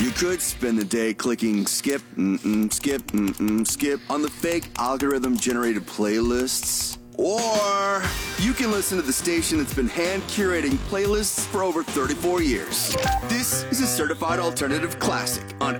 You could spend the day clicking skip, skip on the fake algorithm-generated playlists. Or you can listen to the station that's been hand-curating playlists for over 34 years. This is a certified alternative classic on